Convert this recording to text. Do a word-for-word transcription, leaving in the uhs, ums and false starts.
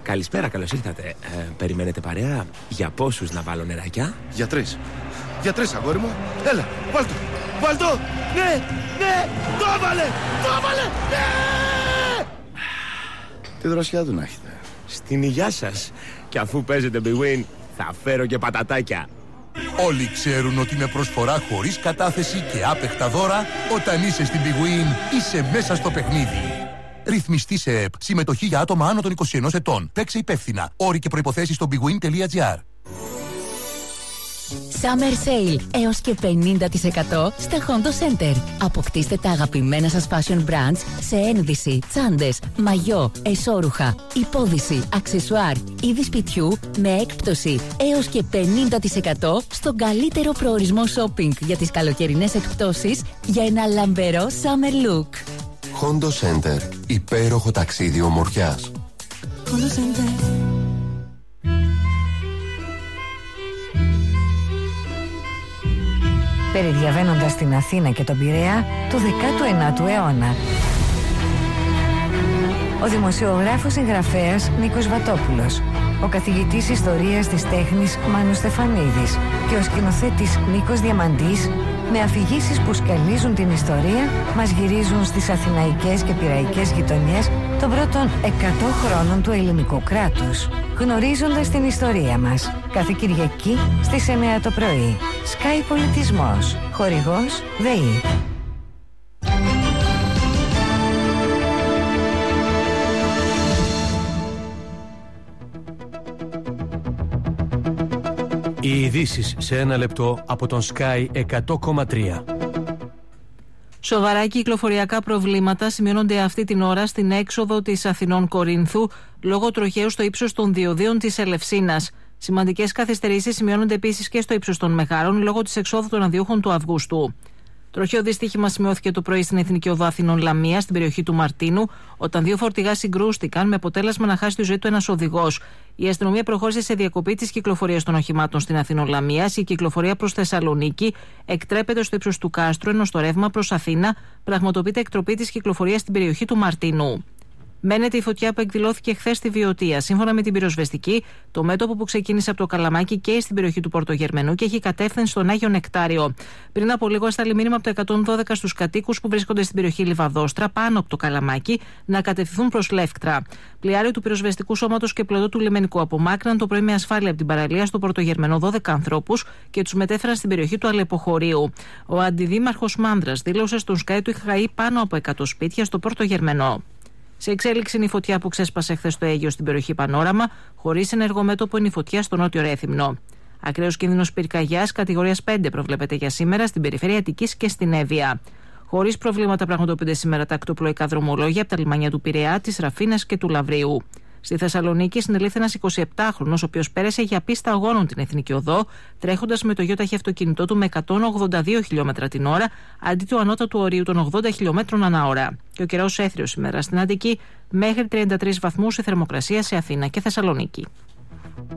Καλησπέρα, καλώς ήρθατε. Ε, περιμένετε παρέα? Για πόσους να βάλω νεράκια? Για τρεις. Για τρεις, αγόρι μου. Έλα, βάλ' το. Βάλ' το. Ναι, ναι, το έβαλε. Το έβαλε. Ναι. Τι δροσιά του να έχετε. Στην υγειά σας. Και αφού παίζετε Big Win, θα φέρω και πατατάκια. Όλοι ξέρουν ότι με προσφορά χωρίς κατάθεση και άπεχτα δώρα, όταν είσαι στην Big Win, είσαι μέσα στο παιχνίδι. Ρυθμιστή σε ΕΠ. Συμμετοχή για άτομα άνω των είκοσι ενός ετών. Παίξε υπεύθυνα. Όροι και προϋποθέσεις στο bigwin τελεία gr. Summer Sale έως και πενήντα τοις εκατό στα Hondo Center. Αποκτήστε τα αγαπημένα σας fashion brands σε ένδυση, τσάντες, μαγιό, εσώρουχα, υπόδυση, αξεσουάρ, είδη σπιτιού με έκπτωση έως και πενήντα τοις εκατό στον καλύτερο προορισμό shopping για τις καλοκαιρινές εκπτώσεις για ένα λαμπερό summer look. Hondo Center. Υπέροχο ταξίδι ομορφιάς. Hondo Center. Περιδιαβαίνοντας την Αθήνα και τον Πειραιά του δέκατου ενάτου αιώνα. Ο δημοσιογράφος συγγραφέας Νίκος Βατόπουλος, ο καθηγητής ιστορίας της τέχνης Μάνος Στεφανίδης και ο σκηνοθέτης Νίκος Διαμαντής, με αφηγήσεις που σκαλίζουν την ιστορία, μας γυρίζουν στις αθηναϊκές και πειραϊκές γειτονιές των πρώτων εκατό χρόνων του ελληνικού κράτους. Γνωρίζοντας την ιστορία μας. Κάθε Κυριακή στις εννιά το πρωί. Sky Πολιτισμός. Χορηγός ΔΕΗ. Οι ειδήσεις σε ένα λεπτό από τον Sky εκατό κόμμα τρία. Σοβαρά κυκλοφοριακά προβλήματα σημειώνονται αυτή την ώρα στην έξοδο της Αθηνών Κορίνθου λόγω τροχαίου στο ύψος των διοδίων της Ελευσίνας. Σημαντικές καθυστερήσεις σημειώνονται επίσης και στο ύψος των Μεγάρων λόγω της εξόδου των αδιούχων του Αυγούστου. Τροχαίο δυστύχημα σημειώθηκε το πρωί στην Εθνική Οδό Αθηνών Λαμία, στην περιοχή του Μαρτίνου, όταν δύο φορτηγά συγκρούστηκαν με αποτέλεσμα να χάσει τη ζωή του ένας οδηγός. Η αστυνομία προχώρησε σε διακοπή της κυκλοφορίας των οχημάτων στην Αθηνών Λαμία. Η κυκλοφορία προς Θεσσαλονίκη εκτρέπεται στο ύψος του Κάστρου, ενώ στο ρεύμα προς Αθήνα πραγματοποιείται εκτροπή της κυκλοφορίας στην περιοχή του Μαρτίνου. Μένεται η φωτιά που εκδηλώθηκε χθες στη Βιωτία. Σύμφωνα με την πυροσβεστική, το μέτωπο που ξεκίνησε από το Καλαμάκι και στην περιοχή του Πορτογερμενού και έχει κατεύθυνση στον Άγιο Νεκτάριο. Πριν από λίγο, έσταλε μήνυμα από το εκατόν δώδεκα στους κατοίκους που βρίσκονται στην περιοχή Λιβαδόστρα, πάνω από το Καλαμάκι, να κατευθυνθούν προς Λεύκτρα. Πλοιάριο του πυροσβεστικού σώματος και πλωτό του λιμενικού απομάκρυναν το πρωί με ασφάλεια από την παραλία στο Πορτογερμενό δώδεκα ανθρώπους και τους μετέφεραν στην περιοχή του Αλεποχωρίου. Ο αντιδήμαρχος Μάνδρας δήλωσε στον Sky του είχαν καεί πάνω από εκατό σπίτια στο Πορτογερμενό. Σε εξέλιξη είναι η φωτιά που ξέσπασε χθες στο Αίγυο στην περιοχή Πανόραμα, χωρίς ενεργό μέτωπο είναι η φωτιά στο νότιο Ρέθυμνο. Ακραίος κίνδυνος πυρκαγιάς κατηγορίας πέντε προβλέπεται για σήμερα στην περιφέρεια Αττικής και στην Εύβοια. Χωρίς προβλήματα πραγματοποιούνται σήμερα τα ακτοπλοϊκά δρομολόγια από τα λιμάνια του Πειραιά, της Ραφίνας και του Λαβρίου. Στη Θεσσαλονίκη συνελήφθη ένας εικοσιεπτάχρονος, ο οποίος πέρασε για πίστα αγώνων την Εθνική Οδό, τρέχοντας με το γιοταχή αυτοκίνητό του με εκατόν ογδόντα δύο χιλιόμετρα την ώρα, αντί του ανώτατου ορίου των ογδόντα χιλιόμετρων ανά ώρα. Και ο καιρός έθριος σήμερα στην Αττική, μέχρι τριάντα τρεις βαθμούς η θερμοκρασία σε Αθήνα και Θεσσαλονίκη.